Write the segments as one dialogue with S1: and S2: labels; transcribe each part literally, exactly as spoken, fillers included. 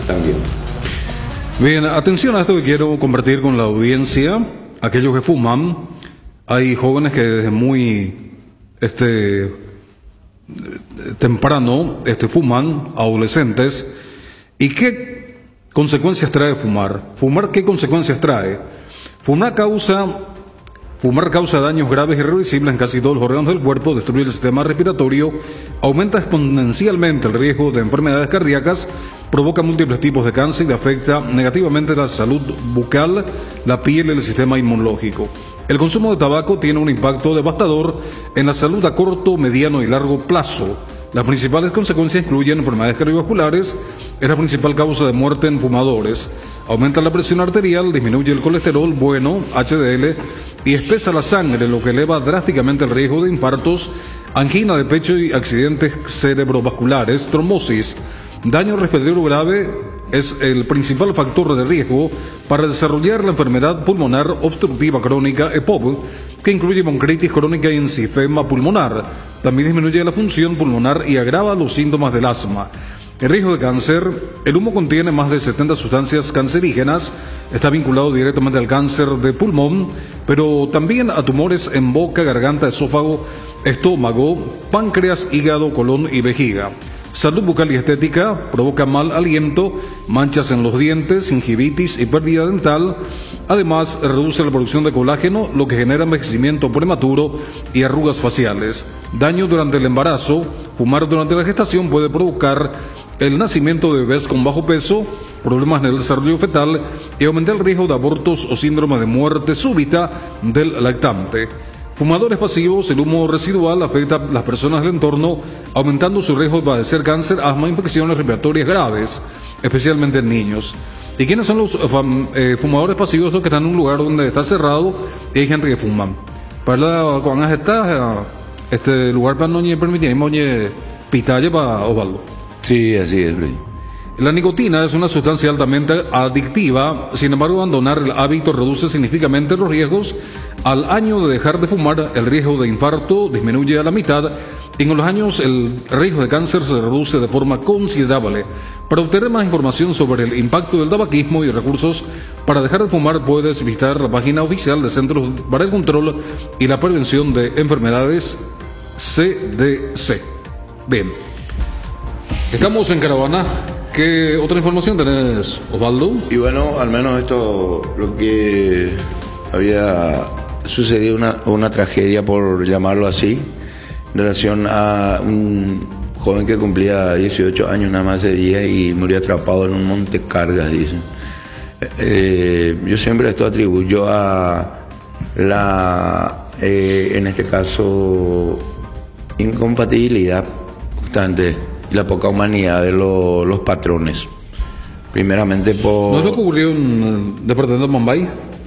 S1: también.
S2: Bien, atención a esto que quiero compartir con la audiencia. Aquellos que fuman, hay jóvenes que desde muy este, temprano este, fuman, adolescentes. ¿Y qué consecuencias trae fumar? ¿Fumar qué consecuencias trae? Fumar causa, fumar causa daños graves e irreversibles en casi todos los órganos del cuerpo, destruye el sistema respiratorio, aumenta exponencialmente el riesgo de enfermedades cardíacas, provoca múltiples tipos de cáncer y afecta negativamente la salud bucal, la piel y el sistema inmunológico. El consumo de tabaco tiene un impacto devastador en la salud a corto, mediano y largo plazo. Las principales consecuencias incluyen enfermedades cardiovasculares, es la principal causa de muerte en fumadores, aumenta la presión arterial, disminuye el colesterol bueno, H D L, y espesa la sangre, lo que eleva drásticamente el riesgo de infartos, angina de pecho y accidentes cerebrovasculares, trombosis. Daño respiratorio grave es el principal factor de riesgo para desarrollar la enfermedad pulmonar obstructiva crónica, E P O C, que incluye bronquitis crónica y enfisema pulmonar. También disminuye la función pulmonar y agrava los síntomas del asma. El riesgo de cáncer: el humo contiene más de setenta sustancias cancerígenas, está vinculado directamente al cáncer de pulmón, pero también a tumores en boca, garganta, esófago, estómago, páncreas, hígado, colon y vejiga. Salud bucal y estética: provoca mal aliento, manchas en los dientes, gingivitis y pérdida dental. Además, reduce la producción de colágeno, lo que genera envejecimiento prematuro y arrugas faciales. Daño durante el embarazo: fumar durante la gestación puede provocar el nacimiento de bebés con bajo peso, problemas en el desarrollo fetal y aumentar el riesgo de abortos o síndrome de muerte súbita del lactante. Fumadores pasivos: el humo residual afecta a las personas del entorno, aumentando su riesgo de padecer cáncer, asma, infecciones respiratorias graves, especialmente en niños. ¿Y quiénes son los eh, fumadores pasivos? Los que están en un lugar donde está cerrado y hay gente que fuman. Para cuando está este lugar para no permitir moñe pitalle para Osvaldo.
S1: Sí, así es, Luis.
S2: La nicotina es una sustancia altamente adictiva, sin embargo, abandonar el hábito reduce significativamente los riesgos. Al año de dejar de fumar, el riesgo de infarto disminuye a la mitad. En los años, el riesgo de cáncer se reduce de forma considerable. Para obtener más información sobre el impacto del tabaquismo y recursos para dejar de fumar, puedes visitar la página oficial del Centro para el Control y la Prevención de Enfermedades, C D C. Bien, estamos en Caravana. ¿Qué otra información tenés, Osvaldo?
S1: Y bueno, al menos esto, lo que había sucedido, una, una tragedia, por llamarlo así, en relación a un joven que cumplía dieciocho años nada más ese día y murió atrapado en un montecargas, dicen. Eh, yo siempre esto atribuyo a la, eh, en este caso, incompatibilidad constante y la poca humanidad de lo, los patrones. Primeramente por...
S2: ¿No es lo que ocurrió en el departamento de Mumbai?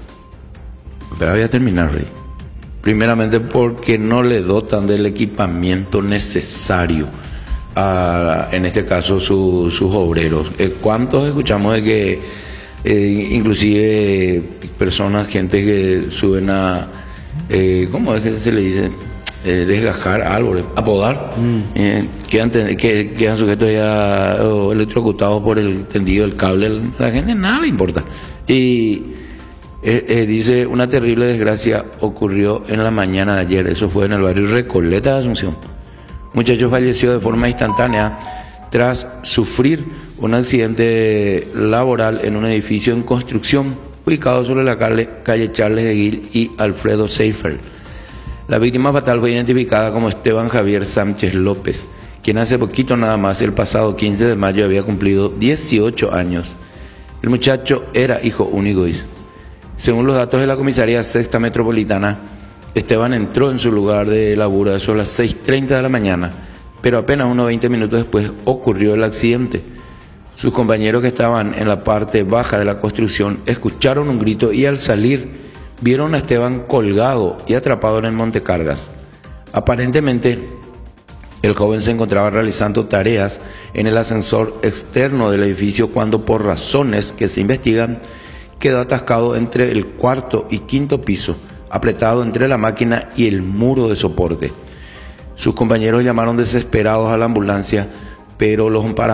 S1: Pero voy a terminar, Rey. Primeramente porque no le dotan del equipamiento necesario a, en este caso, su, sus obreros. Eh, ¿Cuántos escuchamos de que eh, inclusive personas, gente que suben a, eh, ¿cómo es que se le dice? Eh, desgajar árboles, apodar, mm. eh, quedan, que, quedan sujetos ya o electrocutados por el tendido del cable, la gente nada le importa. Y eh, eh, dice, una terrible desgracia ocurrió en la mañana de ayer, eso fue en el barrio Recoleta de Asunción. Muchacho falleció de forma instantánea tras sufrir un accidente laboral en un edificio en construcción ubicado sobre la calle, calle Charles de Guil y Alfredo Seifer. La víctima fatal fue identificada como Esteban Javier Sánchez López, quien hace poquito nada más, el pasado quince de mayo, había cumplido dieciocho años. El muchacho era hijo único, dice. Según los datos de la comisaría Sexta Metropolitana, Esteban entró en su lugar de laburo a eso a las seis treinta de la mañana, pero apenas unos veinte minutos después ocurrió el accidente. Sus compañeros que estaban en la parte baja de la construcción escucharon un grito y al salir vieron a Esteban colgado y atrapado en el montecargas. Aparentemente, el joven se encontraba realizando tareas en el ascensor externo del edificio cuando, por razones que se investigan, quedó atascado entre el cuarto y quinto piso, apretado entre la máquina y el muro de soporte. Sus compañeros llamaron desesperados a la ambulancia, pero los